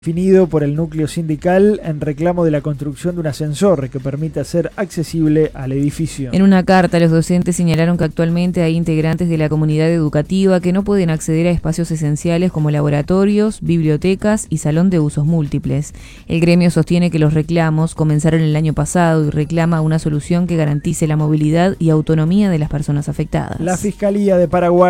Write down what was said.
Definido por el núcleo sindical en reclamo de la construcción de un ascensor que permita ser accesible al edificio. En una carta, los docentes señalaron que actualmente hay integrantes de la comunidad educativa que no pueden acceder a espacios esenciales como laboratorios, bibliotecas y salón de usos múltiples. El gremio sostiene que los reclamos comenzaron el año pasado y reclama una solución que garantice la movilidad y autonomía de las personas afectadas. La Fiscalía de Paraguay